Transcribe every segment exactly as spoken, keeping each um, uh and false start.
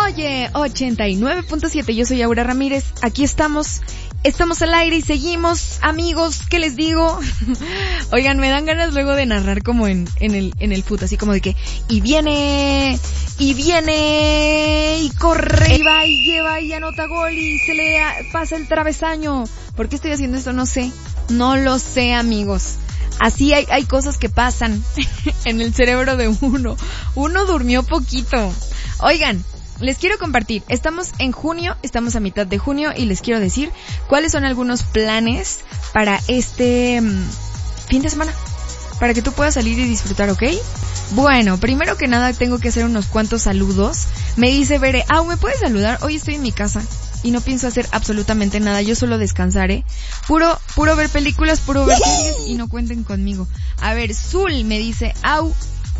Oye, ochenta y nueve punto siete, yo soy Aura Ramírez, aquí estamos, estamos al aire y seguimos, amigos, ¿qué les digo? Oigan, me dan ganas luego de narrar como en, en el, en el fut, así como de que, y viene, y viene, y corre, y va, y lleva, y anota gol, y se le pasa el travesaño. ¿Por qué estoy haciendo esto? No sé, no lo sé, amigos. Así hay, hay cosas que pasan en el cerebro de uno. Uno durmió poquito. Oigan, les quiero compartir, estamos en junio, estamos a mitad de junio y les quiero decir cuáles son algunos planes para este um, fin de semana, para que tú puedas salir y disfrutar, ¿ok? Bueno, primero que nada tengo que hacer unos cuantos saludos. Me dice Bere, ah, ¿me puedes saludar? Hoy estoy en mi casa y no pienso hacer absolutamente nada, yo solo descansaré. Puro, puro ver películas, puro ver series y no cuenten conmigo. A ver, Zul me dice, au,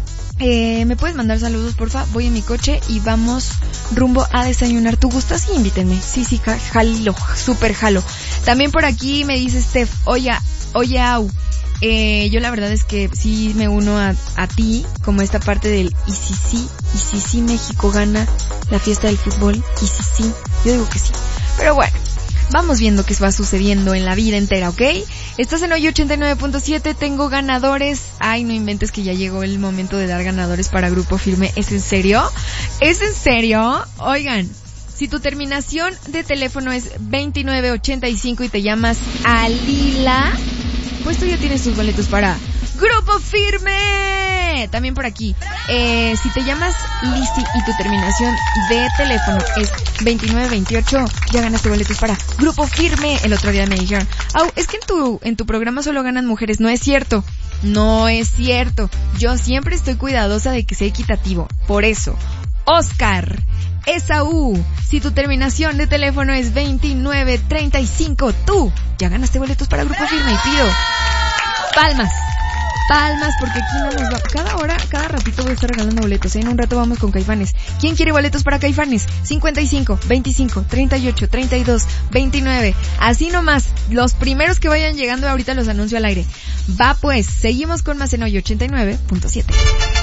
Eh, ¿me puedes mandar saludos, porfa? Voy en mi coche y vamos rumbo a desayunar. ¿Tú gustas? Sí, invítenme. Sí, sí, jalo, súper jalo. También por aquí me dice Steph, oye, oye, au. Eh, yo la verdad es que sí me uno a, a ti, como esta parte del y si sí, y si sí México gana la fiesta del fútbol, y si sí, yo digo que sí. Pero bueno, vamos viendo qué va sucediendo en la vida entera, ¿ok? Estás en Hoy ochenta y nueve punto siete, tengo ganadores. Ay, no inventes que ya llegó el momento de dar ganadores para Grupo Firme. ¿Es en serio? ¿Es en serio? Oigan, si tu terminación de teléfono es veintinueve ochenta y cinco y te llamas Alila, pues tú ya tienes tus boletos para Grupo Firme. También por aquí, eh, si te llamas Lizzy y tu terminación de teléfono es veintinueve veintiocho, ya ganaste boletos para Grupo Firme. El otro día me dijeron, au, es que en tu, en tu programa solo ganan mujeres. No es cierto, no es cierto. Yo siempre estoy cuidadosa de que sea equitativo. Por eso, Oscar, Esaú, si tu terminación de teléfono es veintinueve treinta y cinco, tú ya ganaste boletos para Grupo Firme. Y pido palmas, palmas, porque aquí no nos va, cada hora, cada ratito voy a estar regalando boletos, ¿eh? En un rato vamos con Caifanes. ¿Quién quiere boletos para Caifanes? cincuenta y cinco, veinticinco, treinta y ocho, treinta y dos, veintinueve, así nomás, los primeros que vayan llegando ahorita los anuncio al aire. Va pues, seguimos con más en Hoy ochenta y nueve punto siete.